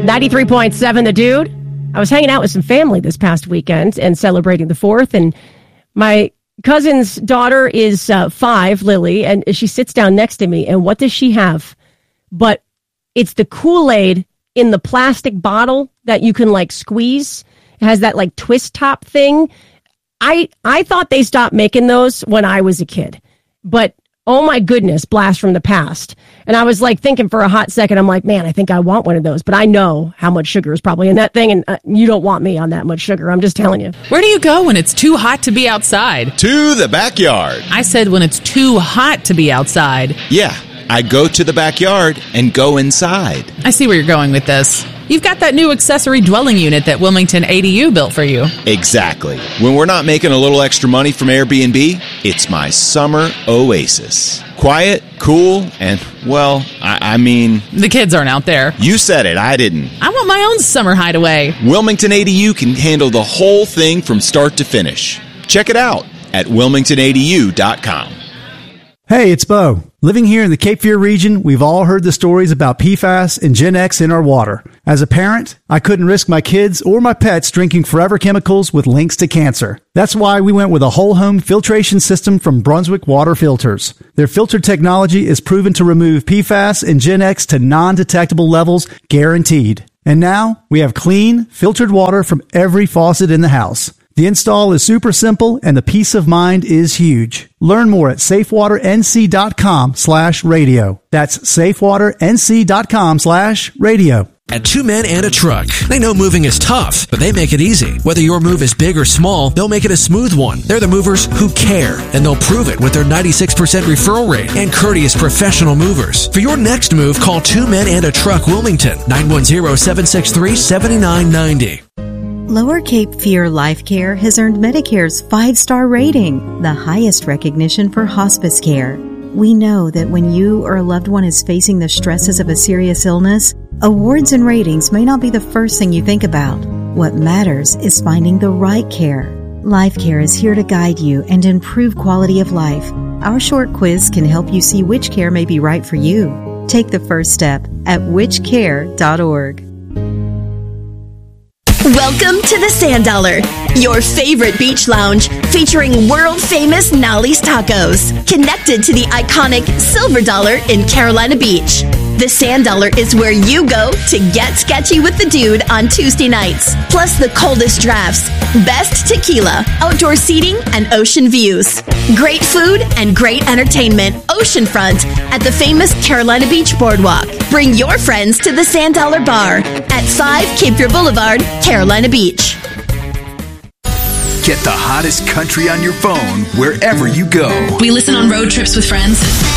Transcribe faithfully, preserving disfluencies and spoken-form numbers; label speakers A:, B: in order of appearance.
A: ninety-three point seven The Dude. I was hanging out with some family this past weekend and celebrating the fourth, and my cousin's daughter is uh, five, Lily, and she sits down next to me, and what does she have? But it's the Kool-Aid in the plastic bottle that you can, like, squeeze. It has that, like, twist top thing. I I thought they stopped making those when I was a kid, but oh my goodness, blast from the past. And I was like thinking for a hot second, I'm like, man, I think I want one of those, but I know how much sugar is probably in that thing, and uh, you don't want me on that much sugar. I'm just telling you.
B: Where do you go when it's too hot to be outside?
C: To the backyard.
B: I said when it's too hot to be outside.
C: Yeah, I go to the backyard and go inside.
B: I see where you're going with this. You've got that new accessory dwelling unit that Wilmington A D U built for you.
C: Exactly. When we're not making a little extra money from Airbnb, it's my summer oasis. Quiet, cool, and, well, I, I mean...
B: The kids aren't out there.
C: You said it, I didn't.
B: I want my own summer hideaway.
C: Wilmington A D U can handle the whole thing from start to finish. Check it out at wilmington a d u dot com.
D: Hey, it's Bo. Living here in the Cape Fear region, we've all heard the stories about P FAS and Gen X in our water. As a parent, I couldn't risk my kids or my pets drinking forever chemicals with links to cancer. That's why we went with a whole home filtration system from Brunswick Water Filters. Their filter technology is proven to remove P FAS and Gen X to non-detectable levels, guaranteed. And now, we have clean, filtered water from every faucet in the house. The install is super simple, and the peace of mind is huge. Learn more at safewater.nc.com slash radio. That's safewater.nc.com slash radio.
E: At Two Men and a Truck, they know moving is tough, but they make it easy. Whether your move is big or small, they'll make it a smooth one. They're the movers who care, and they'll prove it with their ninety-six percent referral rate and courteous professional movers. For your next move, call Two Men and a Truck Wilmington, nine one zero, seven six three, seven nine nine zero.
F: Lower Cape Fear Life Care has earned Medicare's five-star rating, the highest recognition for hospice care. We know that when you or a loved one is facing the stresses of a serious illness, awards and ratings may not be the first thing you think about. What matters is finding the right care. Life Care is here to guide you and improve quality of life. Our short quiz can help you see which care may be right for you. Take the first step at which care dot org.
G: Welcome to the Sand Dollar, your favorite beach lounge featuring world-famous Nolly's Tacos, connected to the iconic Silver Dollar in Carolina Beach. The Sand Dollar is where you go to get sketchy with the dude on Tuesday nights, plus the coldest drafts, best tequila, outdoor seating, and ocean views. Great food and great entertainment oceanfront at the famous Carolina Beach Boardwalk. Bring your friends to the Sand Dollar Bar at five Cape Fear Boulevard, Carolina Beach.
H: Get the hottest country on your phone wherever you go.
I: We listen on road trips with friends.